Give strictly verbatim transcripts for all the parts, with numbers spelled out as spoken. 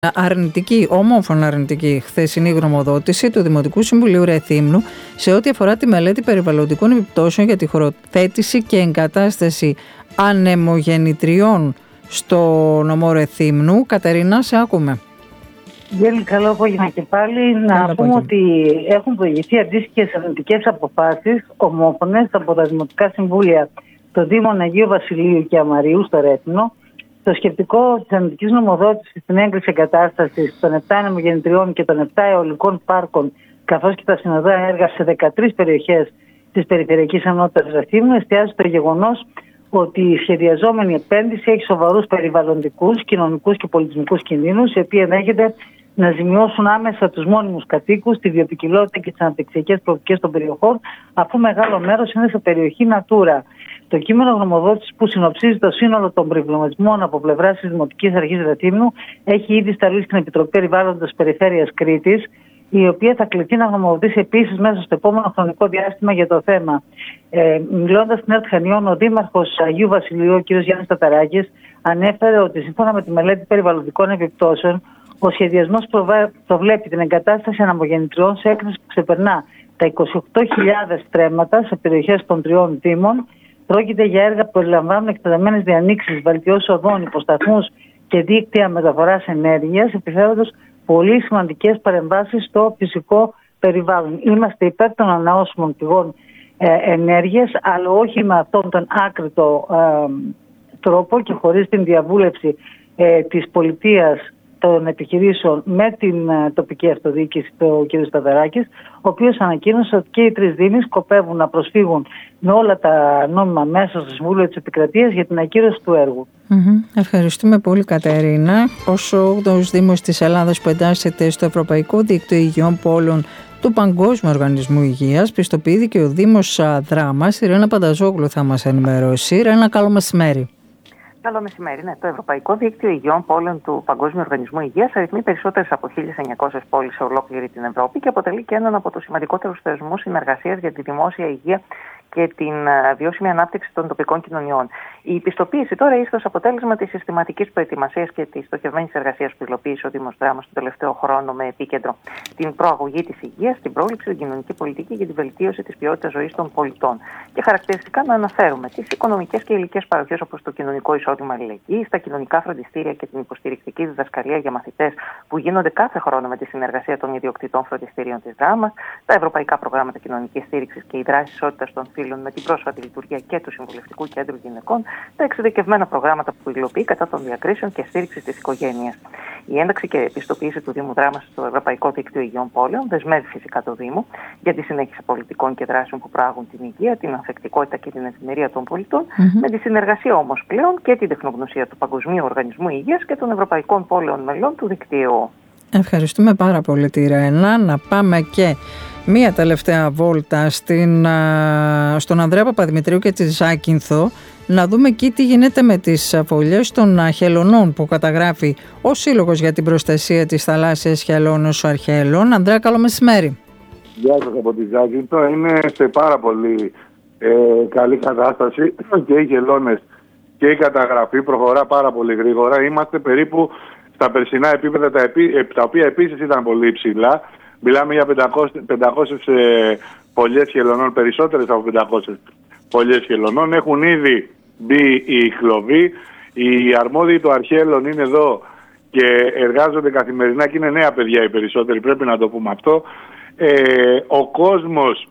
αρνητική, ομόφωνα αρνητική χθεσινή γνωμοδότηση του Δημοτικού Συμβουλίου Ρεθύμνου σε ό,τι αφορά τη μελέτη περιβαλλοντικών επιπτώσεων για τη χωροθέτηση και εγκατάσταση ανεμογεννητριών στο νομό Ρεθύμνου. Κατερίνα, σε ακούμε. Γέλη, καλό απόγευμα και πάλι. Να Καλό πούμε απόγευμα. ότι έχουν προηγηθεί αντίστοιχες αρνητικές αποφάσεις ομόφωνες από τα Δημοτικά Συμβούλια των Δήμων Αγίου Βασιλείου και Αμαρίου στο Ρέθυμνο. Το σκεπτικό της αρνητικής νομοδότησης στην έγκριση εγκατάστασης των επτά ανεμογεννητριών και των επτά αιωλικών πάρκων, καθώς και τα συνοδεία έργα σε δεκατρείς περιοχές της περιφερειακής ενότητας Ρεθύμνου, εστιάζει στο γεγονός ότι η σχεδιαζόμενη επένδυση έχει σοβαρούς περιβαλλοντικούς, κοινωνικούς και πολιτισμικούς κινδύνους, οι οποίοι ενδέχεται να ζημιώσουν άμεσα τους μόνιμους κατοίκους, τη βιοποικιλότητα και τις αναπτυξιακές προοπτικές των περιοχών, αφού μεγάλο μέρος είναι σε περιοχή Natura. Το κείμενο γνωμοδότησης που συνοψίζει το σύνολο των προβληματισμών από πλευράς της Δημοτικής Αρχής Ρεθύμνου έχει ήδη σταλεί στην Επιτροπή Περιβάλλοντος Περιφέρειας Κρήτης, η οποία θα κληθεί να γνωμοδοτήσει επίσης μέσα στο επόμενο χρονικό διάστημα για το θέμα. Ε, μιλώντας στην ΕΡΤ Χανιών, ο Δήμαρχος Αγίου Βασιλείου, ο κ. Γιάννης Ταταράκης, ανέφερε ότι σύμφωνα με τη μελέτη περιβαλλοντικών επιπτώσεων, ο σχεδιασμός προβλέπει την εγκατάσταση ανεμογεννητριών σε έκταση που ξεπερνά τα είκοσι οκτώ χιλιάδες στρέμματα σε περιοχές των τριών δήμων. Πρόκειται για έργα που περιλαμβάνουν εκτεταμένες διανοίξεις, βελτιώσεις οδών, υποσταθμούς και δίκτυα μεταφοράς ενέργειας, επιφέροντας πολύ σημαντικές παρεμβάσεις στο φυσικό περιβάλλον. Είμαστε υπέρ των ανανεώσιμων πηγών ε, ενέργειας, αλλά όχι με αυτόν τον άκρητο ε, τρόπο και χωρίς την διαβούλευση ε, της πολιτείας, των επιχειρήσεων με την ε, τοπική αυτοδιοίκηση, το κ. Σταδεράκης, ο οποίος ανακοίνωσε ότι και οι τρεις δήμοι σκοπεύουν να προσφύγουν με όλα τα νόμιμα μέσα στο Συμβούλιο της Επικρατείας για την ακύρωση του έργου. Mm-hmm. Ευχαριστούμε πολύ, Κατερίνα. Ως όγδοος Δήμος της Ελλάδας που εντάσσεται στο Ευρωπαϊκό Δίκτυο Υγιών Πόλεων του Παγκόσμιου Οργανισμού Υγείας, πιστοποιήθηκε και ο Δήμος Δράμας. Η Ρένα Πανταζόγλου θα μας ενημερώσει. Ρένα, καλό μεσημέρι. Καλό μεσημέρι. Ναι, το Ευρωπαϊκό Δίκτυο Υγιών Πόλεων του Παγκόσμιου Οργανισμού Υγείας αριθμεί περισσότερες από χίλιες εννιακόσιες πόλεις σε ολόκληρη την Ευρώπη και αποτελεί και έναν από τους σημαντικότερους θεσμούς συνεργασίας για τη δημόσια υγεία και την βιώσιμη ανάπτυξη των τοπικών κοινωνιών. Η πιστοποίηση τώρα ήρθε ως αποτέλεσμα της συστηματικής προετοιμασίας και της στοχευμένης εργασίας που υλοποίησε ο Δήμος Δράμας τον τελευταίο χρόνο με επίκεντρο την προαγωγή της υγείας, την πρόληψη, την κοινωνική πολιτική και την βελτίωση της ποιότητας ζωής των πολιτών. Και χαρακτηριστικά να αναφέρουμε τις οικονομικές και υλικές παροχές όπως το κοινωνικό εισόδημα αλληλεγγύης, τα κοινωνικά φροντιστήρια και την υποστηρικτική διδασκαλία για μαθητές που γίνονται κάθε χρόνο με τη συνεργασία των ιδιοκτητών φροντιστήριων της Δράμας, τα ευρωπαϊκά προγράμματα κοινωνικής στήριξης και η δράση ισότητας των φύλων με την πρόσφατη λειτουργία και του Συμβουλευτικού Κέντρου Γυναικών, τα εξειδικευμένα προγράμματα που υλοποιεί κατά των διακρίσεων και στήριξη της οικογένειας. Η ένταξη και επιστοποίηση του Δήμου Δράμας στο Ευρωπαϊκό Δίκτυο Υγιών Πόλεων δεσμεύει φυσικά το Δήμο για τη συνέχιση πολιτικών και δράσεων που προάγουν την υγεία, την ανθεκτικότητα και την ευημερία των πολιτών, mm-hmm. με τη συνεργασία όμως πλέον και την τεχνογνωσία του Παγκοσμίου Οργανισμού Υγείας και των Ευρωπαϊκών Πόλεων μελών του δικτύου. Ευχαριστούμε πάρα πολύ τη Ρένα. Να πάμε και μία τελευταία βόλτα στην, στον Ανδρέα Παπαδημητρίου και τη Ζάκυνθο, να δούμε εκεί τι γίνεται με τις φωλιές των χελωνών που καταγράφει ο Σύλλογος για την Προστασία της Θαλάσσιας Χελώνος Αρχαελών. Ανδρέα, καλό μεσημέρι. Γεια σας από τη Ζάκυνθο. Είναι σε πάρα πολύ ε, καλή κατάσταση και οι χελώνες και η καταγραφή προχωρά πάρα πολύ γρήγορα. Είμαστε περίπου στα περσινά επίπεδα, τα, επί, τα οποία επίσης ήταν πολύ υψηλά. Μιλάμε για πεντακόσιες ε, φωλιές χελωνών, περισσότερες από πεντακόσιες φωλιές χελωνών. Έχουν ήδη μπει οι χλωβοί. Οι αρμόδιοι του Αρχαέλων είναι εδώ και εργάζονται καθημερινά και είναι νέα παιδιά οι περισσότεροι, πρέπει να το πούμε αυτό. Ε, ο κόσμος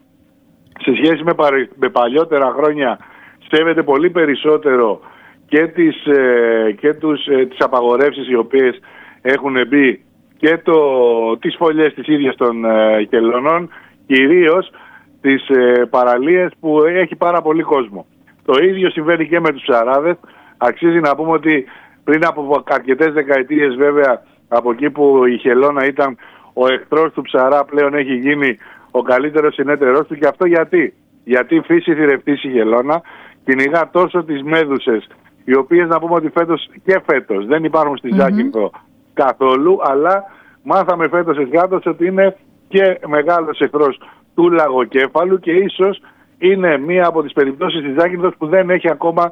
σε σχέση με, παρ, με παλιότερα χρόνια σέβεται πολύ περισσότερο και τις, ε, και τους, ε, τις απαγορεύσεις οι οποίες έχουν μπει και το, τις φωλιές της ίδιας των ε, χελωνών, κυρίως τις ε, παραλίες που έχει πάρα πολύ κόσμο. Το ίδιο συμβαίνει και με τους ψαράδες. Αξίζει να πούμε ότι πριν από αρκετές δεκαετίες, βέβαια, από εκεί που η χελώνα ήταν ο εχθρός του ψαρά, πλέον έχει γίνει ο καλύτερος συνέτερός του. Και αυτό γιατί? Γιατί η φύση θηρευτής η χελώνα κυνηγά τόσο τις μέδουσες, οι οποίες να πούμε ότι φέτος και φέτος δεν υπάρχουν στη Ζάκυνθο mm-hmm. καθόλου, αλλά μάθαμε φέτος εσχάτως ότι είναι και μεγάλος εχθρός του λαγοκέφαλου και ίσως είναι μία από τις περιπτώσεις της Ζάκυνθος που δεν έχει ακόμα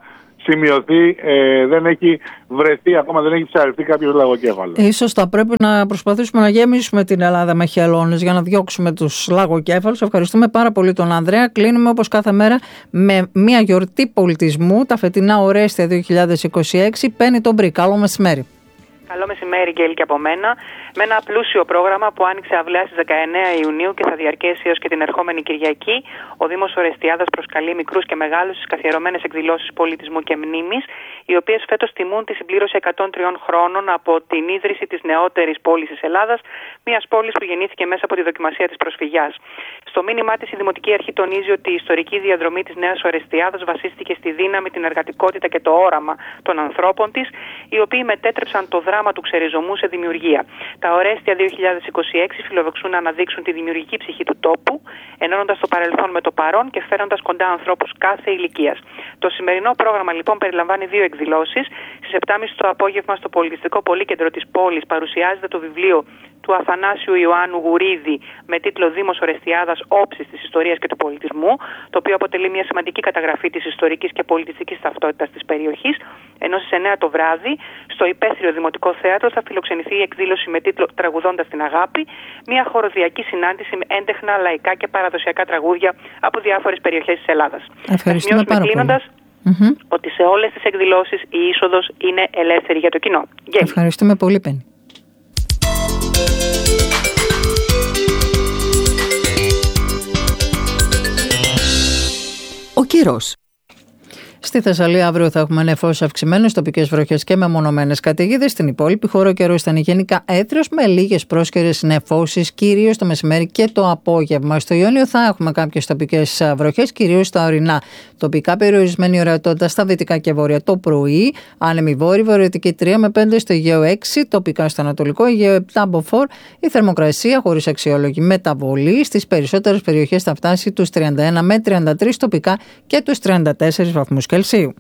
σημειωθεί, ε, δεν έχει βρεθεί, ακόμα δεν έχει ψαρευτεί κάποιο λαγοκέφαλο. Ίσως θα πρέπει να προσπαθήσουμε να γεμίσουμε την Ελλάδα με χελώνες για να διώξουμε τους λαγοκέφαλους. Ευχαριστούμε πάρα πολύ τον Ανδρέα. Κλείνουμε όπως κάθε μέρα με μια γιορτή πολιτισμού, τα φετινά Ορέστια δύο χιλιάδες είκοσι έξι. Παίρνει τον Μπρι. Καλό μεσημέρι. Καλό μεσημέρι, Γκέλη, και από μένα. Με ένα πλούσιο πρόγραμμα που άνοιξε αυλαία στις δεκαεννέα Ιουνίου και θα διαρκέσει έως και την ερχόμενη Κυριακή, ο Δήμος Ορεστιάδας προσκαλεί μικρούς και μεγάλους στις καθιερωμένες εκδηλώσεις πολιτισμού και μνήμης, οι οποίες φέτος τιμούν τη συμπλήρωση εκατόν τριών χρόνων από την ίδρυση της νεότερης πόλης της Ελλάδας, μιας πόλης που γεννήθηκε μέσα από τη δοκιμασία της προσφυγιάς. Στο μήνυμά της, η Δημοτική Αρχή τονίζει ότι η ιστορική διαδρομή της Νέας Ορεστιάδας βασίστηκε στη δύναμη, την εργατικότητα και το όραμα των ανθρώπων της, οι οποίοι μετέτρεψαν το δράμα του ξεριζωμού σε δημιουργία. Τα Ορέστια δύο χιλιάδες είκοσι έξι φιλοδοξούν να αναδείξουν τη δημιουργική ψυχή του τόπου, ενώνοντας το παρελθόν με το παρόν και φέρνοντας κοντά ανθρώπους κάθε ηλικίας. Το σημερινό πρόγραμμα λοιπόν περιλαμβάνει δύο εκδηλώσεις. Στις επτά και μισή το απόγευμα στο Πολιτιστικό Πολύκεντρο της πόλης παρουσιάζεται το βιβλίο του Αθανάσιου Ιωάννου Γουρίδη με τίτλο Δήμος Ορεστιάδας, όψεις της ιστορίας και του πολιτισμού, το οποίο αποτελεί μια σημαντική καταγραφή της ιστορικής και πολιτιστικής ταυτότητας της περιοχής. Ενώ στις εννέα το βράδυ, στο Υπαίθριο Δημοτικό Θέατρο, θα φιλοξενηθεί η εκδήλωση με τίτλο Τραγουδώντας την Αγάπη, μια χοροδιακή συνάντηση με έντεχνα, λαϊκά και παραδοσιακά τραγούδια από διάφορες περιοχές της Ελλάδας. Ευχαριστούμε πάρα πολύ. Mm-hmm. Ότι σε όλες τις εκδηλώσεις η είσοδος είναι ελεύθερη για το κοινό. Ευχαριστούμε πολύ, Πέννη. Ο καιρός. Στη Θεσσαλία αύριο θα έχουμε νεφώσεις αυξημένες τοπικές βροχές και μεμονωμένες καταιγίδες. Στην υπόλοιπη χώρα ο καιρός ήταν γενικά έθριος με λίγες πρόσκαιρες νεφώσεις, κυρίως το μεσημέρι και το απόγευμα. Στο Ιόνιο θα έχουμε κάποιες τοπικές βροχές, κυρίως στα ορεινά. Τοπικά περιορισμένη ορατότητα στα δυτικά και βόρεια το πρωί. Άνεμη βόρεια, βορειοδυτική τρία με πέντε, στο Αιγαίο έξι, τοπικά στο Ανατολικό, Αιγαίο επτά, μποφόρ. Η θερμοκρασία χωρίς αξιόλογη μεταβολή. Στις περισσότερες περιοχές θα φτάσει τους τριάντα ένα με τριάντα τρία τοπικά και τους τριάντα τέσσερις βαθμούς Κελσίου.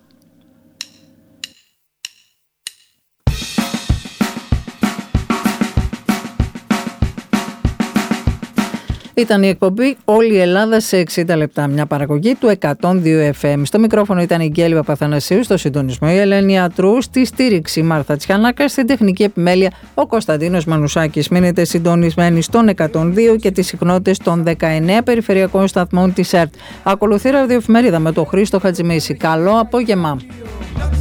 Ήταν η εκπομπή Όλη η Ελλάδα σε εξήντα λεπτά. Μια παραγωγή του εκατόν δύο εφ εμ. Στο μικρόφωνο ήταν η Γκέλη Παπαθανασίου, στο συντονισμό η Ελένη Ιατρού, στη στήριξη Μάρθα Τσιανάκα, στην τεχνική επιμέλεια ο Κωνσταντίνος Μανουσάκης. Μείνετε συντονισμένοι στον εκατόν δύο και τις συχνότητες των δεκαεννέα περιφερειακών σταθμών της ΕΡΤ. Ακολουθεί ραδιοεφημερίδα με τον Χρήστο Χατζημίση. Καλό απόγευμα.